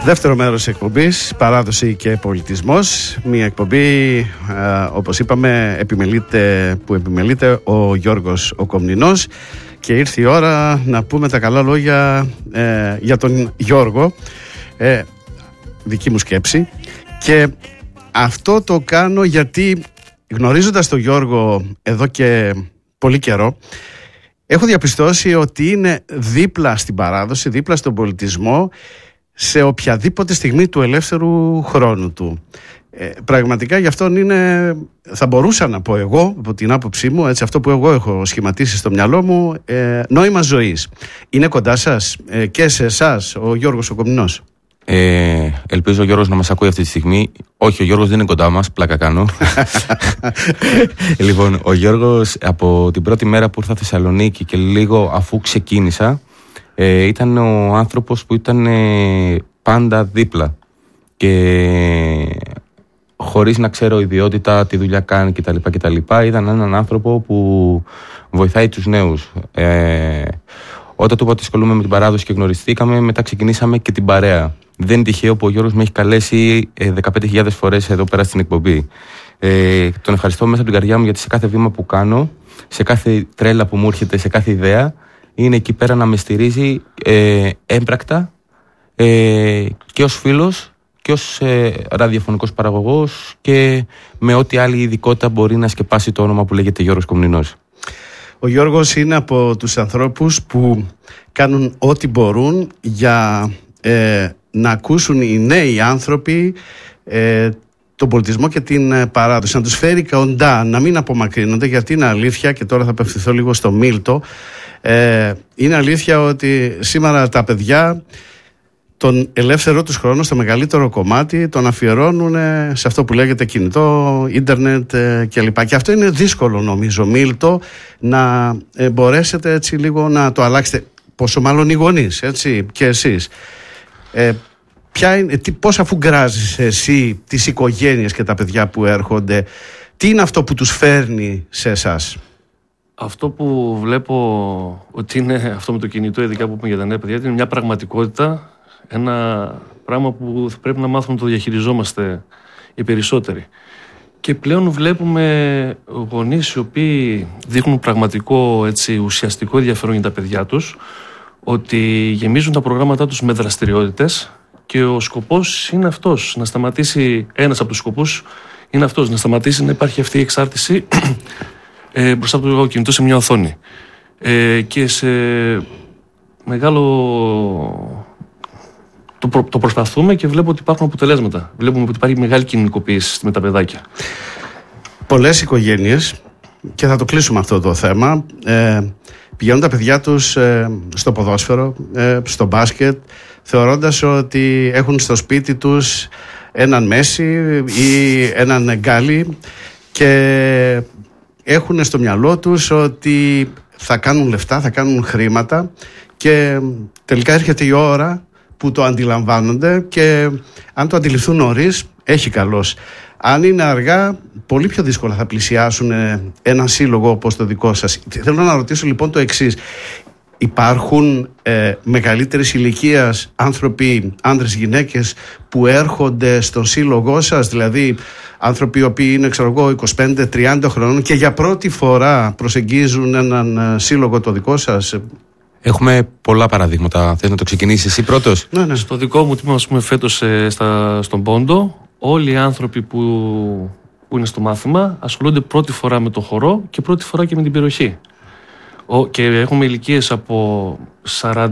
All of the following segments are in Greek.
Δεύτερο μέρος της εκπομπής, παράδοση και πολιτισμός. Μια εκπομπή, όπως είπαμε, που επιμελείται ο Γιώργος ο Κομνηνός. Και ήρθε η ώρα να πούμε τα καλά λόγια για τον Γιώργο. Δική μου σκέψη. Και αυτό το κάνω γιατί, γνωρίζοντας τον Γιώργο εδώ και πολύ καιρό, έχω διαπιστώσει ότι είναι δίπλα στην παράδοση, δίπλα στον πολιτισμό, σε οποιαδήποτε στιγμή του ελεύθερου χρόνου του. Πραγματικά γι' αυτόν είναι, θα μπορούσα να πω εγώ, από την άποψή μου, έτσι, αυτό που εγώ έχω σχηματίσει στο μυαλό μου, νόημα ζωής. Είναι κοντά σας και σε εσάς ο Γιώργος ο Κομνηνός? Ελπίζω ο Γιώργος να μας ακούει αυτή τη στιγμή. Όχι, ο Γιώργος δεν είναι κοντά μας, πλάκα κάνω. Λοιπόν, ο Γιώργος από την πρώτη μέρα που ήρθα Θεσσαλονίκη και λίγο αφού ξεκίνησα, ήταν ο άνθρωπος που ήταν πάντα δίπλα και χωρίς να ξέρω ιδιότητα, τι δουλειά κάνει κτλ. Ήταν έναν άνθρωπο που βοηθάει τους νέους. Όταν του είπα ότι ασχολούμαι με την παράδοση και γνωριστήκαμε, μετά ξεκινήσαμε και την παρέα. Δεν είναι τυχαίο που ο Γιώργος με έχει καλέσει 15.000 φορές εδώ πέρα στην εκπομπή. Τον ευχαριστώ μέσα από την καρδιά μου, γιατί σε κάθε βήμα που κάνω, σε κάθε τρέλα που μου έρχεται, σε κάθε ιδέα, είναι εκεί πέρα να με στηρίζει έμπρακτα και ως φίλος και ως ραδιοφωνικός παραγωγός και με ό,τι άλλη ειδικότητα μπορεί να σκεπάσει το όνομα που λέγεται Γιώργος Κομνηνός. Ο Γιώργος είναι από τους ανθρώπους που κάνουν ό,τι μπορούν για να ακούσουν οι νέοι άνθρωποι τον πολιτισμό και την παράδοση, να τους φέρει κοντά, να μην απομακρύνονται, γιατί είναι αλήθεια, και τώρα θα απευθυνθώ λίγο στο Μίλτο, είναι αλήθεια ότι σήμερα τα παιδιά τον ελεύθερο τους χρόνο, στο μεγαλύτερο κομμάτι, τον αφιερώνουν σε αυτό που λέγεται κινητό, ίντερνετ κλπ. Και αυτό είναι δύσκολο, νομίζω, Μίλτο, να μπορέσετε έτσι λίγο να το αλλάξετε. Πόσο μάλλον οι γονείς, έτσι, και εσείς. Πώς αφού γκράζεις εσύ τις οικογένειες και τα παιδιά που έρχονται, τι είναι αυτό που τους φέρνει σε εσάς? Αυτό που βλέπω ότι είναι αυτό με το κινητό, ειδικά που πούμε για τα νέα παιδιά, είναι μια πραγματικότητα, ένα πράγμα που θα πρέπει να μάθουμε να το διαχειριζόμαστε οι περισσότεροι. Και πλέον βλέπουμε γονείς οι οποίοι δείχνουν πραγματικό, έτσι, ουσιαστικό ενδιαφέρον για τα παιδιά τους, ότι γεμίζουν τα προγράμματά τους με δραστηριότητες και ο σκοπός είναι αυτός, να σταματήσει, ένας από τους σκοπούς είναι αυτός, να σταματήσει να υπάρχει αυτή η εξάρτηση μπροστά από το κινητό σε μια οθόνη. Και σε μεγάλο... Το προσπαθούμε και βλέπω ότι υπάρχουν αποτελέσματα. Βλέπουμε ότι υπάρχει μεγάλη κοινωνικοποίηση με τα παιδάκια. Πολλές οικογένειες, και θα το κλείσουμε αυτό το θέμα, πηγαίνουν τα παιδιά τους στο ποδόσφαιρο, στο μπάσκετ, θεωρώντας ότι έχουν στο σπίτι τους έναν Μέση ή έναν Γκάλι και έχουν στο μυαλό τους ότι θα κάνουν λεφτά, θα κάνουν χρήματα, και τελικά έρχεται η ώρα που το αντιλαμβάνονται, και αν το αντιληφθούν νωρίς, έχει καλώς. Αν είναι αργά, πολύ πιο δύσκολα θα πλησιάσουν έναν σύλλογο όπως το δικό σας. Θέλω να ρωτήσω λοιπόν το εξής. Υπάρχουν μεγαλύτερης ηλικίας άνθρωποι, άνδρες, γυναίκες, που έρχονται στον σύλλογό σας, δηλαδή άνθρωποι οι οποίοι είναι, ξέρω εγώ, 25-30 χρονών και για πρώτη φορά προσεγγίζουν έναν σύλλογο το δικό σας? Έχουμε πολλά παραδείγματα. Θες να το ξεκινήσεις εσύ πρώτος? Ναι. Στο δικό μου τμήμα, ας πούμε, φέτος στον Πόντο, όλοι οι άνθρωποι που είναι στο μάθημα ασχολούνται πρώτη φορά με το χορό και πρώτη φορά και με την περιοχή. Και έχουμε ηλικίες από 40+,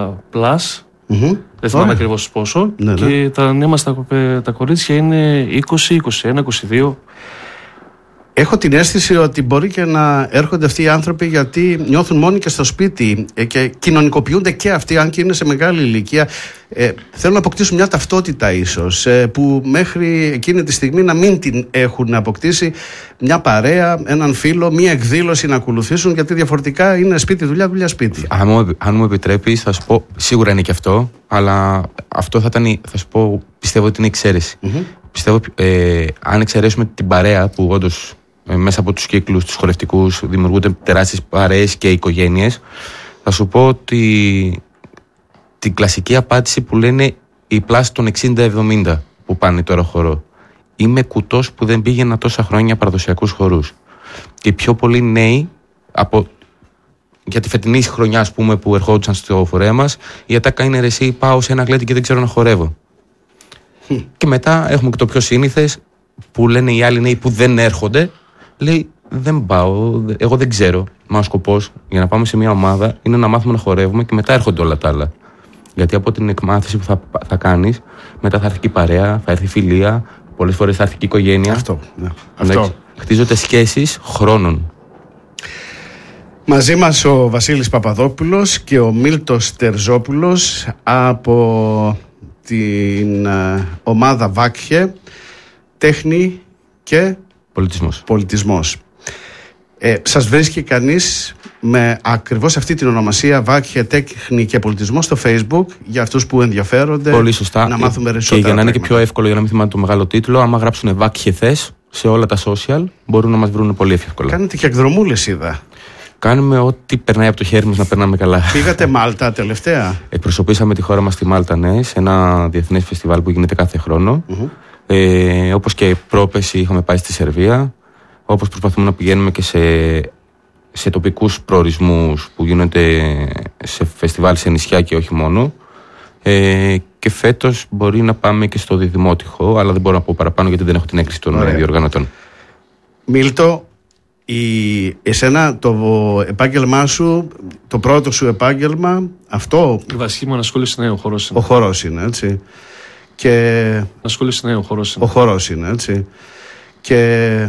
δεν θυμάμαι ακριβώς πόσο, και τα νέα μας τα κορίτσια είναι 20, 21, 22. Έχω την αίσθηση ότι μπορεί και να έρχονται αυτοί οι άνθρωποι γιατί νιώθουν μόνοι και στο σπίτι και κοινωνικοποιούνται και αυτοί, αν και είναι σε μεγάλη ηλικία. Θέλουν να αποκτήσουν μια ταυτότητα ίσως, που μέχρι εκείνη τη στιγμή να μην την έχουν αποκτήσει, μια παρέα, έναν φίλο, μια εκδήλωση να ακολουθήσουν, γιατί διαφορετικά είναι σπίτι, δουλειά, δουλειά, σπίτι. Αν μου επιτρέπεις, θα σου πω, σίγουρα είναι και αυτό, αλλά αυτό θα ήταν, θα σου πω, πιστεύω ότι είναι εξαίρεση. Πιστεύω, αν εξαιρέσουμε την παρέα που όντως μέσα από τους κύκλους, τους χορευτικούς, δημιουργούνται τεράστιες παρέες και οικογένειες, θα σου πω ότι την κλασική απάντηση που λένε η πλάση των 60-70 που πάνε τώρα χορό. Είμαι κουτός που δεν πήγαινα τόσα χρόνια παραδοσιακούς χορούς. Και πιο πολλοί νέοι για τη φετινή χρονιά, ας πούμε, που ερχόντουσαν στο φορέα μας, η ατάκα είναι ρε εσύ, πάω σε ένα γλέντι και δεν ξέρω να χορεύω. Και μετά έχουμε και το πιο σύνηθες που λένε οι άλλοι νέοι που δεν έρχονται, λέει δεν πάω, εγώ δεν ξέρω. Μα ο σκοπός για να πάμε σε μια ομάδα είναι να μάθουμε να χορεύουμε και μετά έρχονται όλα τα άλλα. Γιατί από την εκμάθηση που θα κάνεις, μετά θα έρθει και η παρέα, θα έρθει η φιλία, πολλές φορές θα έρθει και η οικογένεια. Αυτό. Αυτό. Χτίζονται σχέσεις χρόνων. Μαζί μας ο Βασίλης Παπαδόπουλος και ο Μίλτος Τερζόπουλος από την ομάδα Βάκχε, τέχνη και πολιτισμός. Σας βρίσκει κανείς με ακριβώς αυτή την ονομασία Βάκχε, τέχνη και πολιτισμός στο Facebook για αυτούς που ενδιαφέρονται. Πολύ σωστά. Να μάθουμε περισσότερα. Και για να είναι και πιο εύκολο, για να μην θυμάται το μεγάλο τίτλο, άμα γράψουν Βάκχε θες σε όλα τα social, μπορούν να μας βρουν πολύ εύκολα. Κάνετε και εκδρομούλες, είδα. Κάνουμε ό,τι περνάει από το χέρι μας να περνάμε καλά. Πήγατε Μάλτα τελευταία? Εκπροσωπήσαμε τη χώρα μας στη Μάλτα, ναι, σε ένα διεθνές φεστιβάλ που γίνεται κάθε χρόνο. Όπως και πρόπεση είχαμε πάει στη Σερβία. Όπως προσπαθούμε να πηγαίνουμε και σε τοπικούς προορισμούς που γίνονται σε φεστιβάλ σε νησιά και όχι μόνο. Και φέτος μπορεί να πάμε και στο Διδημότυχο, αλλά δεν μπορώ να πω παραπάνω γιατί δεν έχω την έγκριση των διοργανωτών. Μίλτο, εσένα το επάγγελμά σου, το πρώτο σου επάγγελμα, αυτό. Η βασική μου ανασχόληση είναι ο χορός. Ο χορός είναι, έτσι. Και... Ανασχόληση είναι ο χορός. Ο χορός είναι, έτσι. Και